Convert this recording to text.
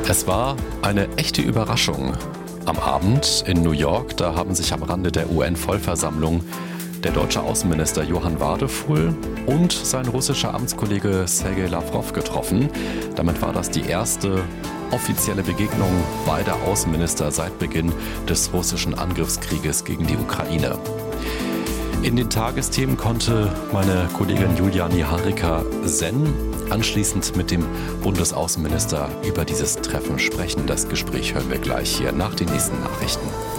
Es war eine echte Überraschung. Am Abend in New York, da haben sich am Rande der UN-Vollversammlung der deutsche Außenminister Johann Wadefuhl und sein russischer Amtskollege Sergei Lawrow getroffen. Damit war das die erste offizielle Begegnung beider Außenminister seit Beginn des russischen Angriffskrieges gegen die Ukraine. In den Tagesthemen konnte meine Kollegin Julia Niharika-Sen anschließend mit dem Bundesaußenminister über dieses Treffen sprechen. Das Gespräch hören wir gleich hier nach den nächsten Nachrichten.